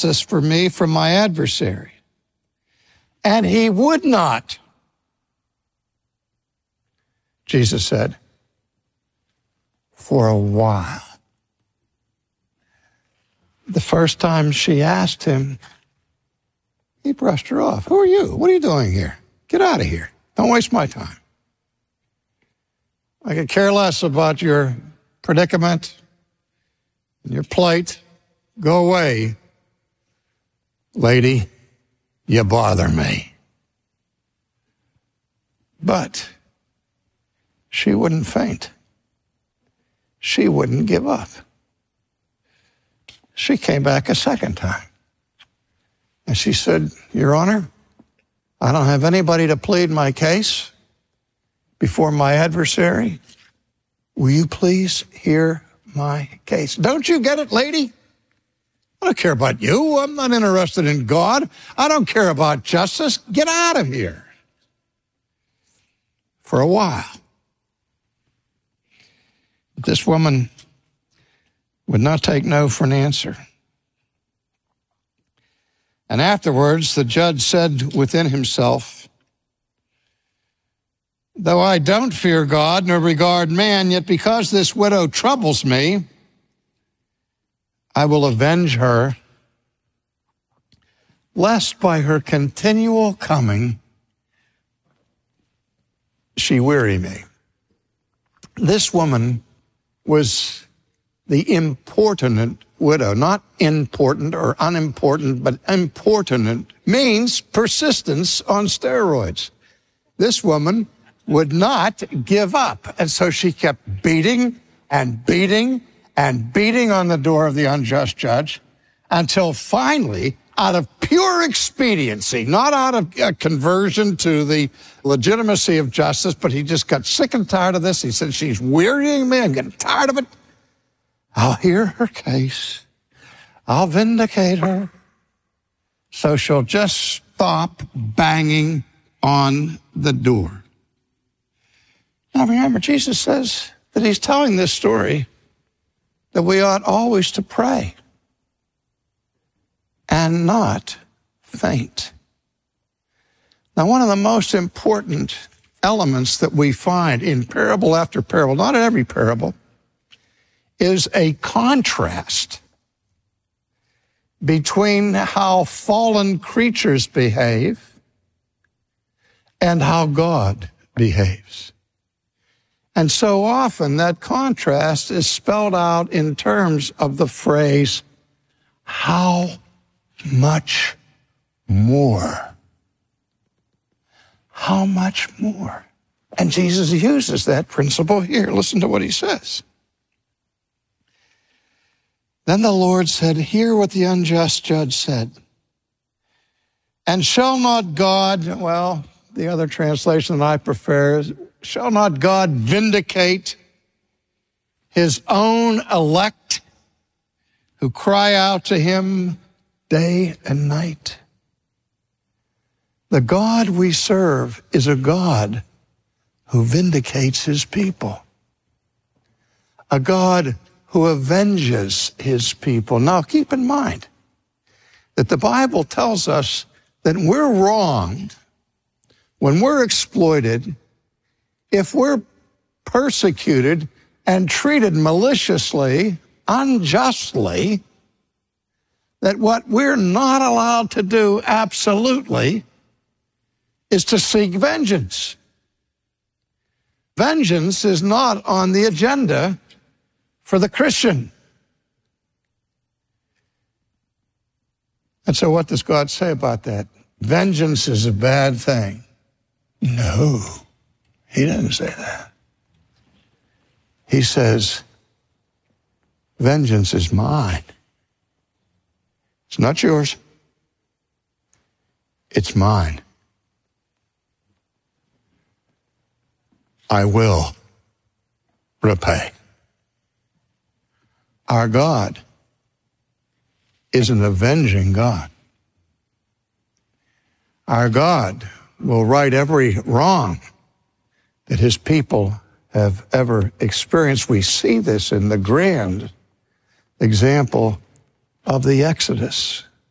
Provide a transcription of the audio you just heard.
justice for me from my adversary. And he would not. Jesus said, for a while. The first time she asked him, he brushed her off. Who are you? What are you doing here? Get out of here. Don't waste my time. I could care less about your predicament and your plight. Go away, lady. You bother me. But she wouldn't faint. She wouldn't give up. She came back a second time. And she said, Your Honor, I don't have anybody to plead my case before my adversary. Will you please hear my case? Don't you get it, lady? I don't care about you. I'm not interested in God. I don't care about justice. Get out of here. For a while. This woman would not take no for an answer. And afterwards, the judge said within himself, though I don't fear God nor regard man, yet because this widow troubles me, I will avenge her, lest by her continual coming she weary me. This woman was the importunate widow, not important or unimportant, but importunate means persistence on steroids. This woman would not give up, and so she kept beating and beating and beating on the door of the unjust judge until finally, out of pure expediency, not out of conversion to the legitimacy of justice, but he just got sick and tired of this. He said, she's wearying me. I'm getting tired of it. I'll hear her case. I'll vindicate her. So she'll just stop banging on the door. Now remember, Jesus says that he's telling this story that we ought always to pray and not faint. Now, one of the most important elements that we find in parable after parable, not in every parable, is a contrast between how fallen creatures behave and how God behaves. And so often that contrast is spelled out in terms of the phrase, how much more? How much more? And Jesus uses that principle here. Listen to what he says. Then the Lord said, hear what the unjust judge said. And shall not God, well, the other translation that I prefer is, shall not God vindicate his own elect who cry out to him day and night? The God we serve is a God who vindicates his people. A God who avenges his people. Now keep in mind that the Bible tells us that we're wronged, when we're exploited, if we're persecuted and treated maliciously, unjustly, that what we're not allowed to do absolutely is to seek vengeance. Vengeance is not on the agenda for the Christian. And so what does God say about that? Vengeance is a bad thing. No, he doesn't say that. He says, vengeance is mine. It's not yours. It's mine. I will repay. Our God is an avenging God. Our God will right every wrong that his people have ever experienced. We see this in the grand example of the Exodus.